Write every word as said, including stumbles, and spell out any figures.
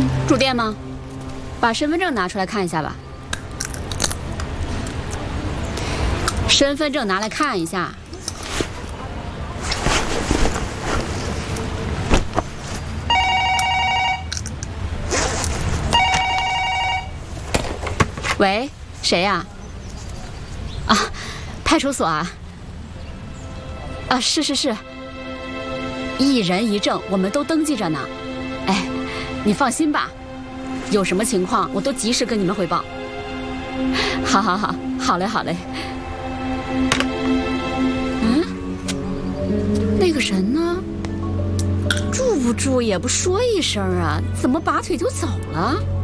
住店吗？把身份证拿出来看一下吧。身份证拿来看一下。喂，谁呀？啊，派出所啊。啊，是是是。一人一证，我们都登记着呢。哎，你放心吧，有什么情况我都及时跟你们汇报。好好好，好嘞好嘞。嗯，那个人呢？住不住也不说一声啊，怎么拔腿就走了？